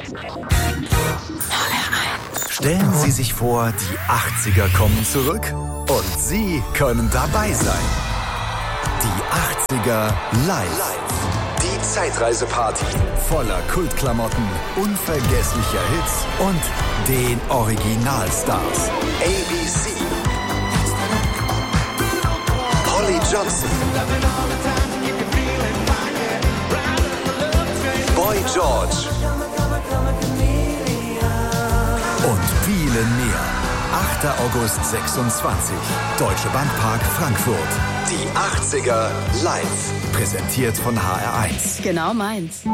Stellen Sie sich vor, die 80er kommen zurück und Sie können dabei sein. Die 80er live. Die Zeitreiseparty voller Kultklamotten, unvergesslicher Hits und den Originalstars. ABC, Holly Johnson, Boy George und viele mehr. 8. August 26. Deutsche Bandpark Frankfurt. Die 80er live. Präsentiert von HR1. Genau meins.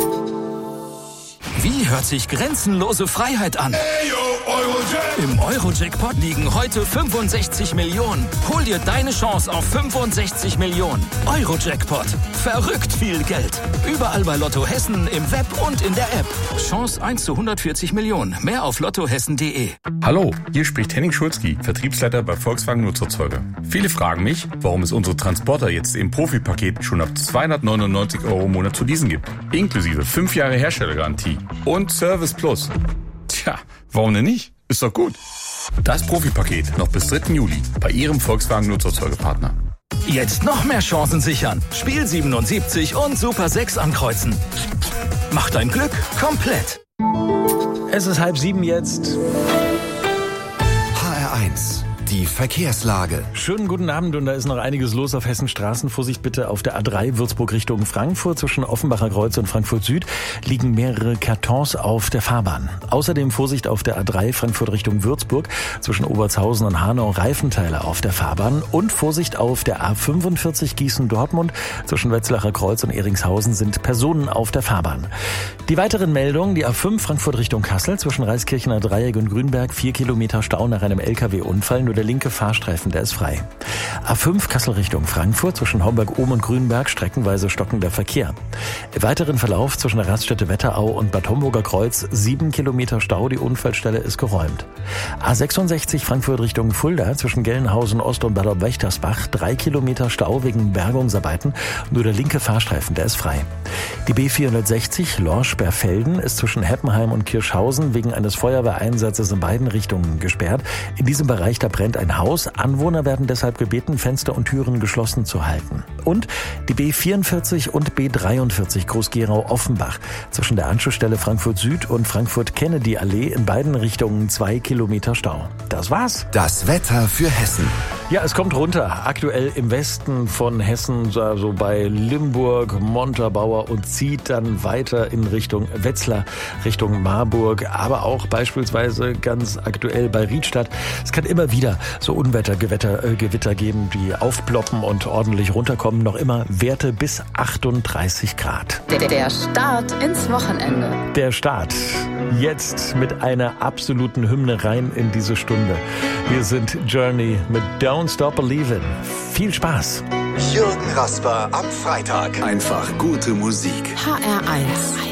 Wie hört sich grenzenlose Freiheit an? Im Euro-Jackpot liegen heute 65 Millionen. Hol dir deine Chance auf 65 Millionen. Euro-Jackpot. Verrückt viel Geld. Überall bei Lotto Hessen, im Web und in der App. Chance 1 zu 140 Millionen. Mehr auf lottohessen.de. Hallo, hier spricht Henning Schulzki, Vertriebsleiter bei Volkswagen Nutzerzeuger. Viele fragen mich, warum es unsere Transporter jetzt im Profipaket schon ab 299 € im Monat zu leasen gibt. Inklusive 5 Jahre Herstellergarantie und Service Plus. Tja, warum denn nicht? Ist doch gut. Das Profipaket noch bis 3. Juli bei Ihrem Volkswagen Nutzerzeugerpartner. Jetzt noch mehr Chancen sichern. Spiel 77 und Super 6 ankreuzen. Mach dein Glück komplett. Es ist 6:30 jetzt. HR1. Die Verkehrslage. Schönen guten Abend und da ist noch einiges los auf Hessens Straßen. Vorsicht bitte auf der A3 Würzburg Richtung Frankfurt. Zwischen Offenbacher Kreuz und Frankfurt Süd liegen mehrere Kartons auf der Fahrbahn. Außerdem Vorsicht auf der A3 Frankfurt Richtung Würzburg. Zwischen Obertshausen und Hanau Reifenteile auf der Fahrbahn. Und Vorsicht auf der A45 Gießen-Dortmund. Zwischen Wetzlacher Kreuz und Eringshausen sind Personen auf der Fahrbahn. Die weiteren Meldungen, die A5 Frankfurt Richtung Kassel. Zwischen Reiskirchener Dreieck und Grünberg 4 Kilometer Stau nach einem LKW-Unfall. Nur der linke Fahrstreifen, der ist frei. A5 Kassel Richtung Frankfurt, zwischen Homberg-Ohm und Grünberg streckenweise stockender Verkehr. Im weiteren Verlauf zwischen der Raststätte Wetterau und Bad Homburger Kreuz 7 Kilometer Stau, die Unfallstelle ist geräumt. A66 Frankfurt Richtung Fulda, zwischen Gelnhausen Ost und Bad Wächtersbach 3 Kilometer Stau wegen Bergungsarbeiten, nur der linke Fahrstreifen, der ist frei. Die B460 Lorsch-Berfelden ist zwischen Heppenheim und Kirschhausen wegen eines Feuerwehreinsatzes in beiden Richtungen gesperrt. In diesem Bereich, da brennt ein Haus. Anwohner werden deshalb gebeten, Fenster und Türen geschlossen zu halten. Und die B44 und B43 Groß-Gerau-Offenbach zwischen der Anschlussstelle Frankfurt Süd und Frankfurt-Kennedy-Allee in beiden Richtungen 2 Kilometer Stau. Das war's. Das Wetter für Hessen. Ja, es kommt runter. Aktuell im Westen von Hessen, so bei Limburg, Montabaur und zieht dann weiter in Richtung Wetzlar, Richtung Marburg, aber auch beispielsweise ganz aktuell bei Riedstadt. Es kann immer wieder so Gewitter geben, die aufploppen und ordentlich runterkommen. Noch immer Werte bis 38 Grad. Der Start ins Wochenende. Der Start jetzt mit einer absoluten Hymne rein in diese Stunde. Wir sind Journey mit Don't Stop Believin'. Viel Spaß. Jürgen Rasper am Freitag. Einfach gute Musik. HR1.